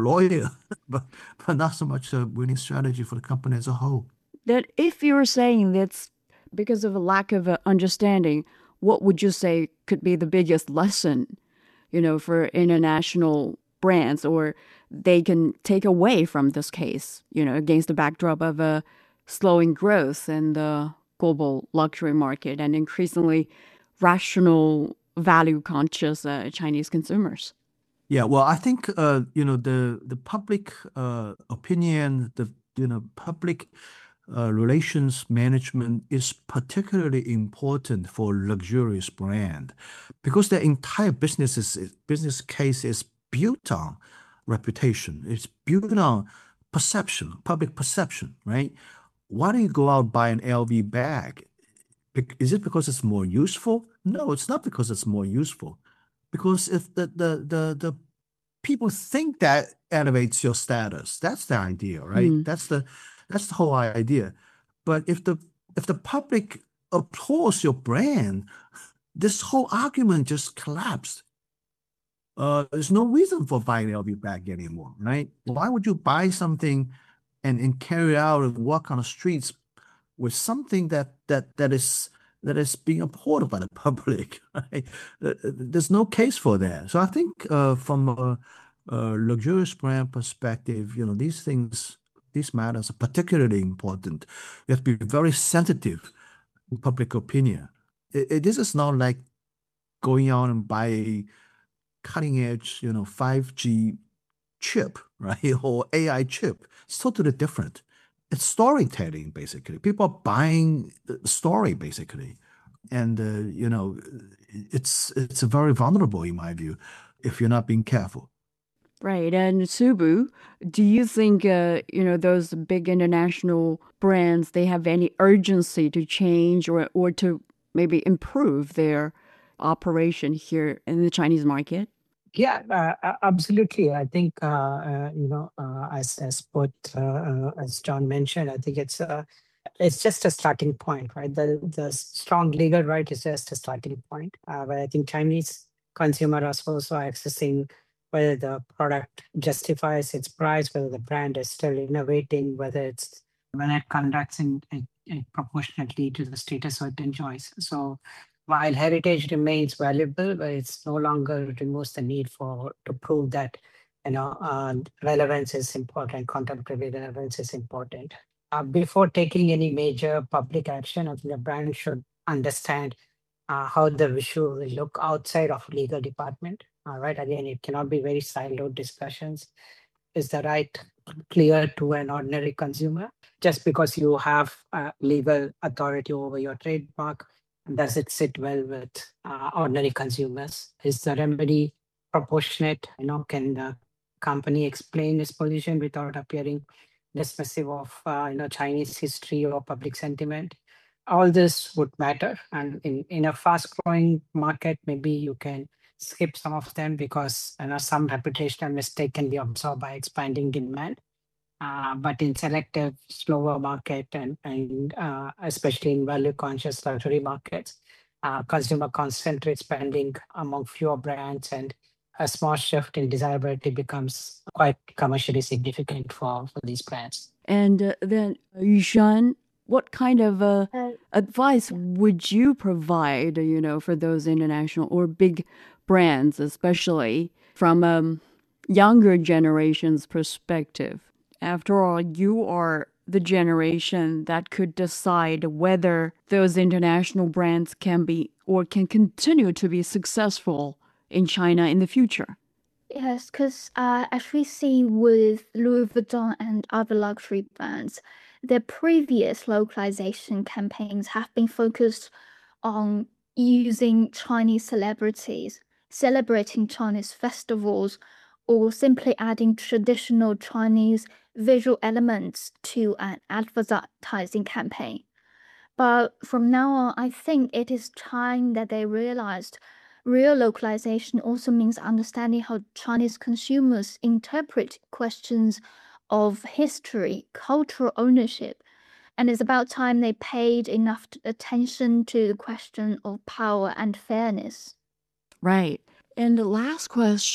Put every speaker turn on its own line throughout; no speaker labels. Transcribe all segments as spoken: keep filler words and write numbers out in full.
lawyer, but but not so much a winning strategy for the company as a whole.
That if you're saying that's because of a lack of uh, understanding, what would you say could be the biggest lesson, you know, for international brands, or they can take away from this case, you know, against the backdrop of a slowing growth in the global luxury market and increasingly rational, value conscious uh, Chinese consumers?
Yeah, well, I think uh, you know the the public uh, opinion, the you know public uh, relations management is particularly important for luxurious brand because their entire business is, business case is built on reputation. It's built on perception, public perception, right? Why do you go out buy an L V bag? Bec- Is it because it's more useful? No, it's not because it's more useful. Because if the the the the people think that elevates your status. That's the idea, right?
Hmm.
That's the that's the whole idea. But if the if the public applauds your brand, this whole argument just collapsed. Uh, there's no reason for buying L V bag anymore, right? Why would you buy something and, and carry out and walk on the streets with something that that that is that is being abhorred by the public, right? Uh, uh, There's no case for that. So I think uh, from a, a luxurious brand perspective, you know, these things, these matters are particularly important. You have to be very sensitive in public opinion. It, it- this is not like going out and buy a cutting edge, you know, five G chip, right? Or A I chip. It's totally different. It's storytelling, basically. People are buying the story, basically. And uh, you know, it's it's very vulnerable in my view if you're not being careful.
Right. And Subu, do you think, uh, you know, those big international brands, they have any urgency to change or, or to maybe improve their operation here in the Chinese market?
Yeah, uh, a- absolutely. I think uh, uh, you know, uh, as as put uh, uh, as John mentioned, I think it's uh, it's just a starting point, right? The the strong legal right is just a starting point. Uh, but I think Chinese consumer are also accessing whether the product justifies its price, whether the brand is still innovating, whether it's when it conducts in, in, in proportionately to the status it enjoys. So while heritage remains valuable, but it's no longer removes the need for to prove that you know uh, relevance is important, contemporary relevance is important. Uh, before taking any major public action, I think the brand should understand uh, how the issue will look outside of legal department. All right, again, it cannot be very siloed discussions. Is the right clear to an ordinary consumer? Just because you have uh, legal authority over your trademark, does it sit well with uh, ordinary consumers? Is the remedy proportionate? You know, can the company explain its position without appearing dismissive of uh, you know Chinese history or public sentiment? All this would matter, and in in a fast growing market, maybe you can skip some of them because you know some reputational mistake can be absorbed by expanding demand. Uh, but in selective, slower market and, and uh, especially in value conscious luxury markets, uh, consumer concentrate spending among fewer brands and a small shift in desirability becomes quite commercially significant for, for these brands.
And uh, then, uh, Yushan, what kind of uh,
Uh,
advice
yeah.
would you provide, you know, for those international or big brands, especially from um, younger generation's perspective? After all, you are the generation that could decide whether those international brands can be or can continue to be successful in China in the future.
Yes, because uh, as we see with Louis Vuitton and other luxury brands, their previous localization campaigns have been focused on using Chinese celebrities, celebrating Chinese festivals, or simply adding traditional Chinese visual elements to an advertising campaign. But from now on, I think it is time that they realized real localization also means understanding how Chinese consumers interpret questions of history, cultural ownership, and it's about time they paid enough t- attention to the question of power and fairness.
Right. And the last question,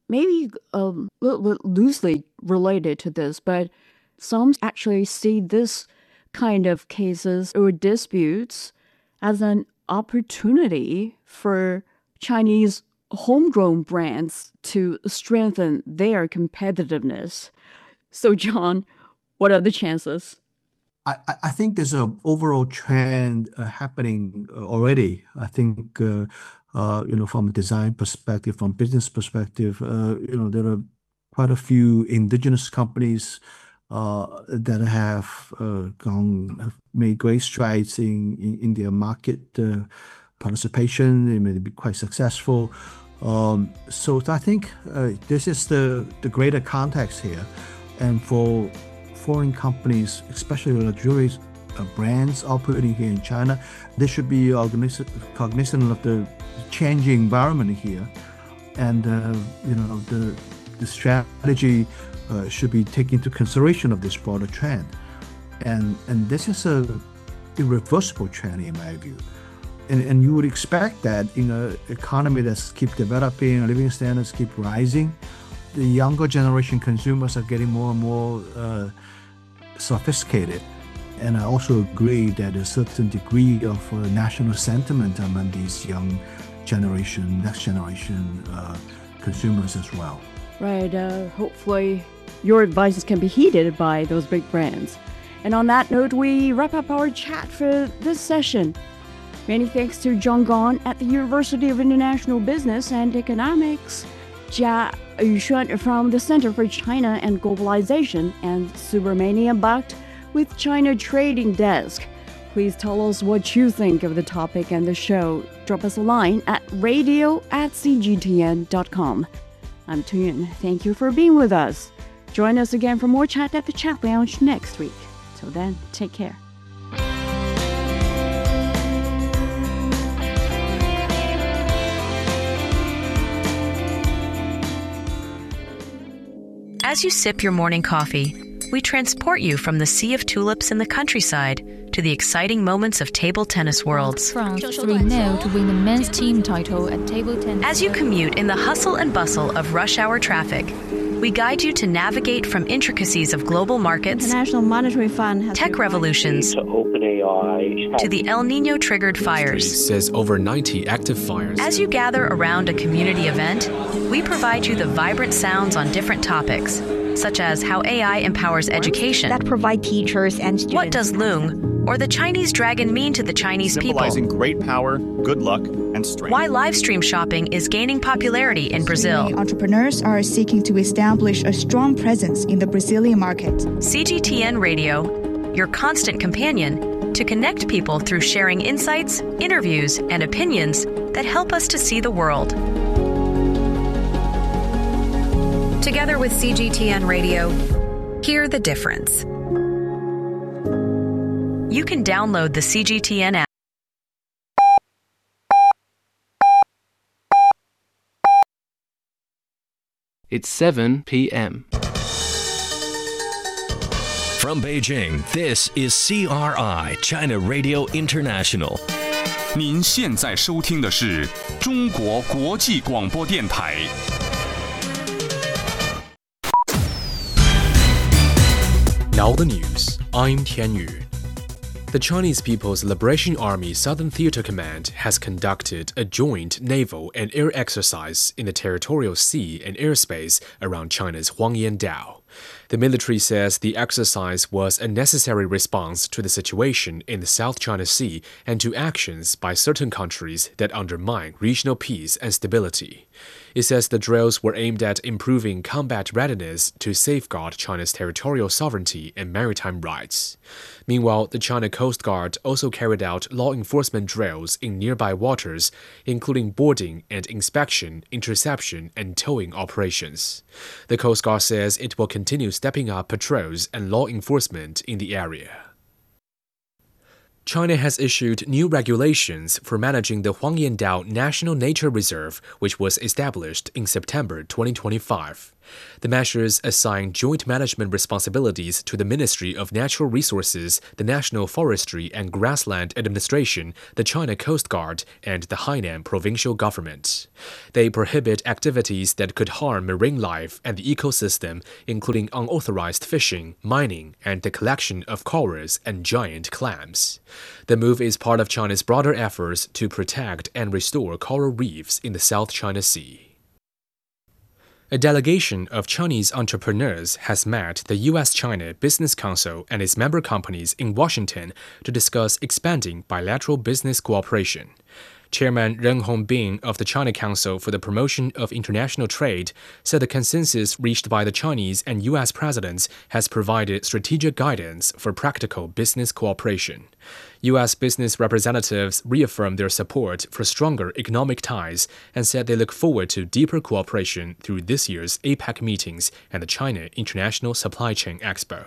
maybe um, a little bit loosely related to this, but some actually see this kind of cases or disputes as an opportunity for Chinese homegrown brands to strengthen their competitiveness. So, John, what are the chances?
I, I think there's an overall trend uh, happening already. I think, uh, uh, you know, from a design perspective, from business perspective, uh, you know, there are quite a few indigenous companies uh, that have uh, gone, have made great strides in, in, in their market uh, participation. They may be quite successful. Um, so I think uh, this is the, the greater context here. And for foreign companies, especially luxury uh, brands operating here in China, they should be cognizant of the changing environment here. And, uh, you know, the, the strategy uh, should be taken into consideration of this broader trend. And, and this is a irreversible trend in my view. And, and you would expect that in an economy that's keep developing, living standards keep rising, the younger generation consumers are getting more and more uh, sophisticated. And I also agree that a certain degree of uh, national sentiment among these young generation, next generation uh, consumers as well.
Right. Uh, hopefully your advices can be heeded by those big brands. And on that note, we wrap up our chat for this session. Many thanks to John Gong at the University of International Business and Economics, Jia Yuxuan from the Center for China and Globalization, and Subramania Bhatt with China Trading Desk. Please tell us what you think of the topic and the show. Drop us a line at radio at c g t n dot com. I'm Tuyun. Thank you for being with us. Join us again for more chat at the Chat Lounge next week. Till then, take care.
As you sip your morning coffee, we transport you from the sea of tulips in the countryside to the exciting moments of table tennis worlds.
France three nil to win the men's team title at table tennis.
As you commute in the hustle and bustle of rush hour traffic, we guide you to navigate from intricacies of global markets,
International Monetary Fund has
tech revolutions,
to OpenAI,
to the El Nino triggered fires.
Says over ninety active fires.
As you gather around a community event, we provide you the vibrant sounds on different topics, such as how A I empowers education,
that provide teachers and students.
What does Loong or the Chinese dragon mean to the Chinese people?
Symbolizing great power, good luck, and strength.
Why live stream shopping is gaining popularity in Brazil.
Entrepreneurs are seeking to establish a strong presence in the Brazilian market.
C G T N Radio, your constant companion to connect people through sharing insights, interviews, and opinions that help us to see the world. Together with C G T N Radio, hear the difference. You can download the C G T N app.
It's seven p m
From Beijing, this is C R I, China Radio International.
您现在收听的是中国国际广播电台。
Now the news. I'm Tian Yu. The Chinese People's Liberation Army Southern Theater Command has conducted a joint naval and air exercise in the territorial sea and airspace around China's Huangyan Dao. The military says the exercise was a necessary response to the situation in the South China Sea and to actions by certain countries that undermine regional peace and stability. It says the drills were aimed at improving combat readiness to safeguard China's territorial sovereignty and maritime rights. Meanwhile, the China Coast Guard also carried out law enforcement drills in nearby waters, including boarding and inspection, interception, and towing operations. The Coast Guard says it will continue stepping up patrols and law enforcement in the area. China has issued new regulations for managing the Huangyan Dao National Nature Reserve, which was established in September twenty twenty-five. The measures assign joint management responsibilities to the Ministry of Natural Resources, the National Forestry and Grassland Administration, the China Coast Guard, and the Hainan provincial government. They prohibit activities that could harm marine life and the ecosystem, including unauthorized fishing, mining, and the collection of corals and giant clams. The move is part of China's broader efforts to protect and restore coral reefs in the South China Sea. A delegation of Chinese entrepreneurs has met the U S China Business Council and its member companies in Washington to discuss expanding bilateral business cooperation. Chairman Ren Hongbin of the China Council for the Promotion of International Trade said the consensus reached by the Chinese and U S presidents has provided strategic guidance for practical business cooperation. U S business representatives reaffirmed their support for stronger economic ties and said they look forward to deeper cooperation through this year's APEC meetings and the China International Supply Chain Expo.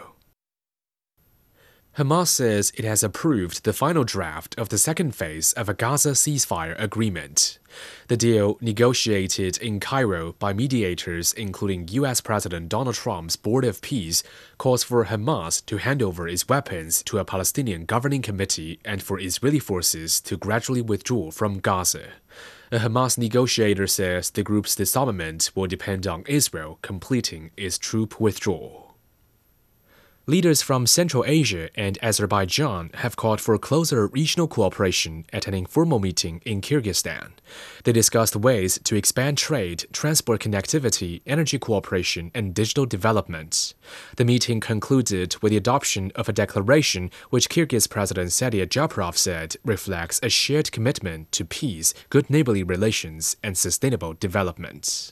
Hamas says it has approved the final draft of the second phase of a Gaza ceasefire agreement. The deal, negotiated in Cairo by mediators including U S President Donald Trump's Board of Peace, calls for Hamas to hand over its weapons to a Palestinian governing committee and for Israeli forces to gradually withdraw from Gaza. A Hamas negotiator says the group's disarmament will depend on Israel completing its troop withdrawal. Leaders from Central Asia and Azerbaijan have called for closer regional cooperation at an informal meeting in Kyrgyzstan. They discussed ways to expand trade, transport connectivity, energy cooperation, and digital development. The meeting concluded with the adoption of a declaration which Kyrgyz President Sadir Japarov said reflects a shared commitment to peace, good neighborly relations, and sustainable development.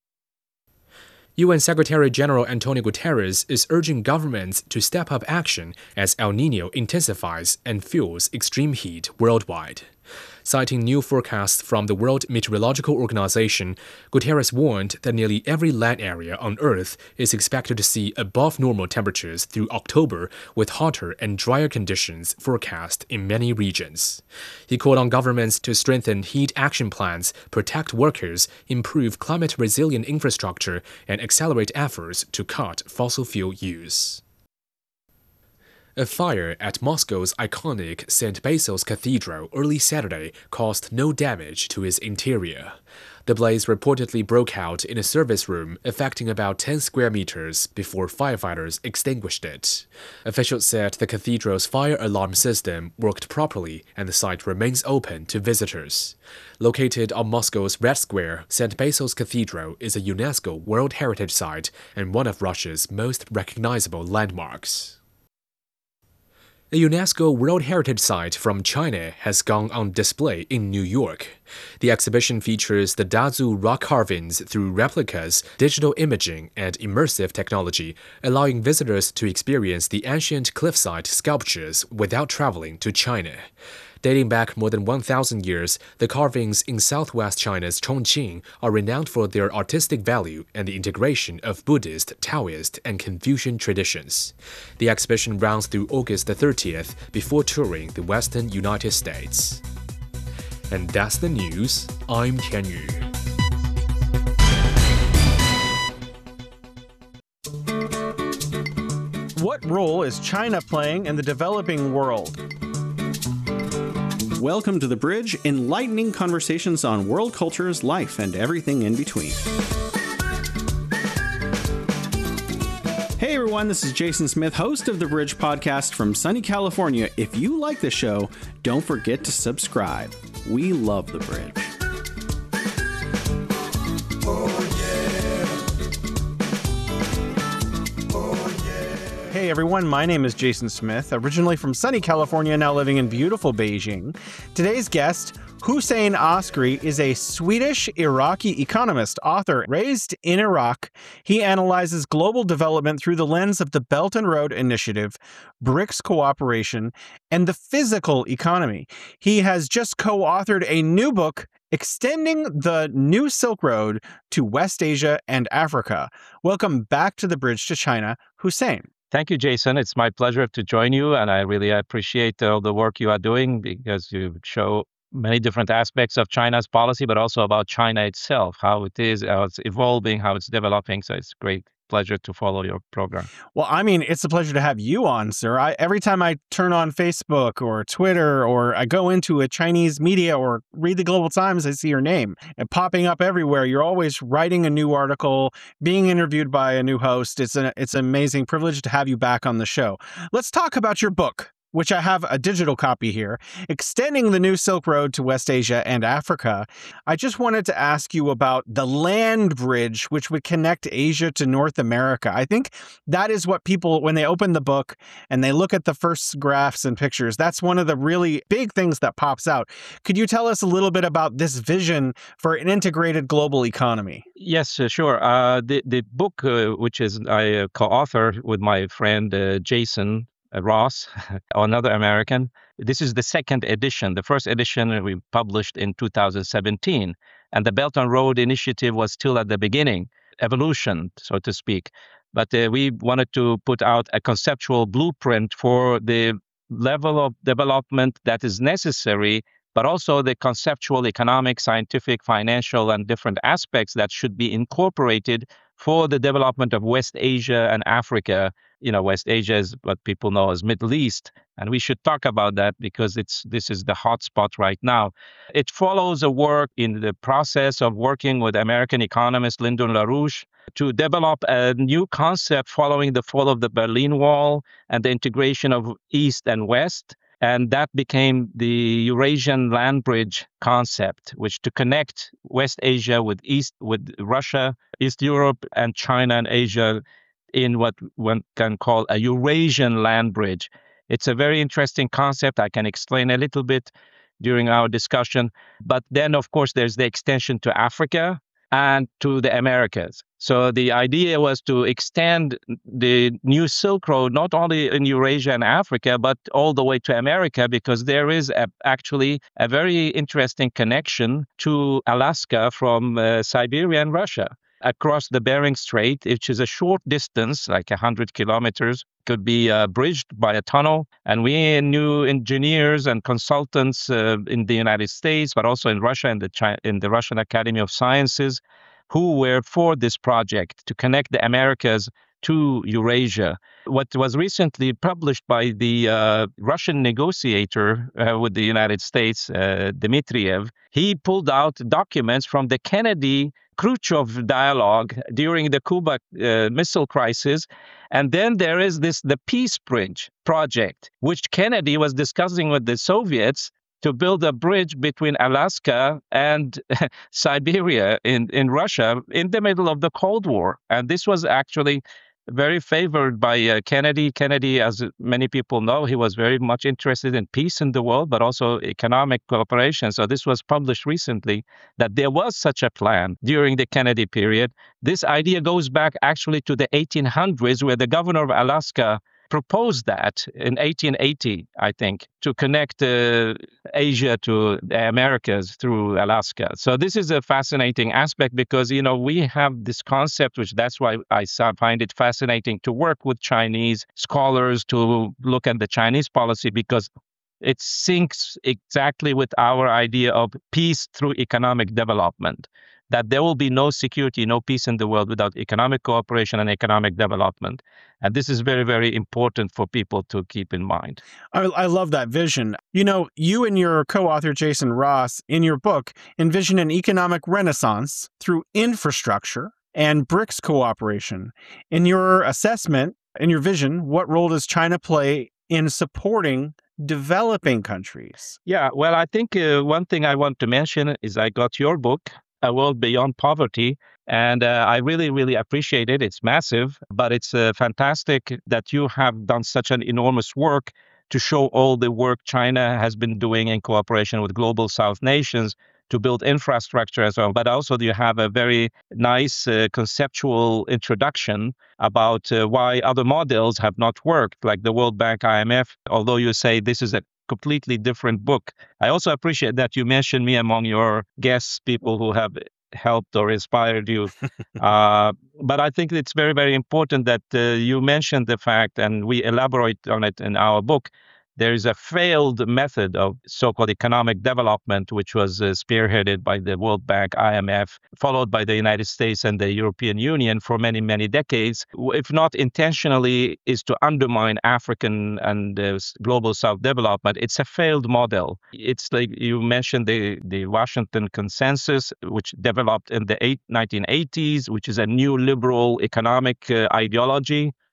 U N Secretary-General Antonio Guterres is urging governments to step up action as El Niño intensifies and fuels extreme heat worldwide. Citing new forecasts from the World Meteorological Organization, Guterres warned that nearly every land area on Earth is expected to see above normal temperatures through October, with hotter and drier conditions forecast in many regions. He called on governments to strengthen heat action plans, protect workers, improve climate-resilient infrastructure, and accelerate efforts to cut fossil fuel use. A fire at Moscow's iconic Saint Basil's Cathedral early Saturday caused no damage to its interior. The blaze reportedly broke out in a service room, affecting about ten square meters before firefighters extinguished it. Officials said the cathedral's fire alarm system worked properly and the site remains open to visitors. Located on Moscow's Red Square, Saint Basil's Cathedral is a UNESCO World Heritage Site and one of Russia's most recognizable landmarks. A UNESCO World Heritage Site from China has gone on display in New York. The exhibition features the Dazu rock carvings through replicas, digital imaging, and immersive technology, allowing visitors to experience the ancient cliffside sculptures without traveling to China. Dating back more than one thousand years, the carvings in southwest China's Chongqing are renowned for their artistic value and the integration of Buddhist, Taoist, and Confucian traditions. The exhibition runs through August the thirtieth before touring the western United States. And that's the news. I'm Tian Yu.
What role is China playing in the developing world?
Welcome to The Bridge, enlightening conversations on world cultures, life, and everything in between. Hey everyone, this is Jason Smith, host of The Bridge podcast from sunny California. If you like the show, don't forget to subscribe. We love The Bridge.
Hey everyone, my name is Jason Smith, originally from sunny California, now living in beautiful Beijing. Today's guest, Hussein Askari, is a Swedish-Iraqi economist, author. Raised in Iraq, he analyzes global development through the lens of the Belt and Road Initiative, BRICS cooperation, and the physical economy. He has just co-authored a new book, Extending the New Silk Road to West Asia and Africa. Welcome back to The Bridge to China, Hussein.
Thank you, Jason. It's my pleasure to join you, and I really appreciate all the work you are doing because you show many different aspects of China's policy, but also about China itself, how it is, how it's evolving, how it's developing. So it's a great pleasure to follow your program.
Well, I mean, it's a pleasure to have you on, sir. I, every time I turn on Facebook or Twitter, or I go into a Chinese media or read the Global Times, I see your name and popping up everywhere. You're always writing a new article, being interviewed by a new host. It's an, it's an amazing privilege to have you back on the show. Let's talk about your book, which I have a digital copy here, Extending the New Silk Road to West Asia and Africa. I just wanted to ask you about the land bridge, which would connect Asia to North America. I think that is what people, when they open the book and they look at the first graphs and pictures, that's one of the really big things that pops out. Could you tell us a little bit about this vision for an integrated global economy?
Yes, uh, sure. Uh, the, the book, uh, which is I uh, co-author with my friend uh, Jason Ross, another American. This is the second edition. The first edition we published in two thousand seventeen, and the Belt and Road Initiative was still at the beginning, evolution, so to speak. But uh, we wanted to put out a conceptual blueprint for the level of development that is necessary, but also the conceptual, economic, scientific, financial, and different aspects that should be incorporated for the development of West Asia and Africa. You know, West Asia is what people know as Middle East, and we should talk about that because it's this is the hot spot right now. It follows a work in the process of working with American economist Lyndon LaRouche to develop a new concept following the fall of the Berlin Wall and the integration of East and West. And that became the Eurasian land bridge concept, which to connect West Asia with East, with Russia, East Europe, and China and Asia in what one can call a Eurasian land bridge. It's a very interesting concept. I can explain a little bit during our discussion. But then, of course, there's the extension to Africa and to the Americas. So the idea was to extend the new Silk Road not only in Eurasia and Africa, but all the way to America, because there is a, actually a very interesting connection to Alaska from uh, Siberia and Russia. Across the Bering Strait, which is a short distance, like one hundred kilometers, could be uh, bridged by a tunnel. And we knew engineers and consultants uh, in the United States, but also in Russia and the China, in the Russian Academy of Sciences, who were for this project to connect the Americas to Eurasia. What was recently published by the uh, Russian negotiator uh, with the United States, uh, Dmitriev, he pulled out documents from the Kennedy Khrushchev dialogue during the Cuba uh, Missile Crisis. And then there is this, the Peace Bridge project, which Kennedy was discussing with the Soviets to build a bridge between Alaska and Siberia in, in Russia in the middle of the Cold War. And this was actually very favored by uh, Kennedy. Kennedy, as many people know, he was very much interested in peace in the world, but also economic cooperation. So this was published recently that there was such a plan during the Kennedy period. This idea goes back actually to the eighteen hundreds, where the governor of Alaska proposed that in eighteen eighty, I think, to connect uh, Asia to the Americas through Alaska. So this is a fascinating aspect because, you know, we have this concept, which that's why I find it fascinating to work with Chinese scholars to look at the Chinese policy, because it syncs exactly with our idea of peace through economic development, that there will be no security, no peace in the world without economic cooperation and economic development. And this is very, very important for people to keep in mind.
I, I love that vision. You know, you and your co-author, Jason Ross, in your book, envision an economic renaissance through infrastructure and BRICS cooperation. In your assessment, in your vision, what role does China play in supporting developing countries?
Yeah, well, I think uh, one thing I want to mention is I got your book, A World Beyond Poverty, and uh, I really, really appreciate it. It's massive, but it's uh, fantastic that you have done such an enormous work to show all the work China has been doing in cooperation with global South nations to build infrastructure as well. But also you have a very nice uh, conceptual introduction about uh, why other models have not worked, like the World Bank, I M F, although you say this is a completely different book. I also appreciate that you mentioned me among your guests, people who have helped or inspired you. uh, but I think it's very, very important that uh, you mentioned the fact, and we elaborate on it in our book, there is a failed method of so-called economic development, which was uh, spearheaded by the World Bank, I M F, followed by the United States and the European Union for many, many decades, if not intentionally, is to undermine African and uh, global South development. It's a failed model. It's like you mentioned the, the Washington Consensus, which developed in the eight, nineteen eighties, which is a new liberal economic uh, ideology.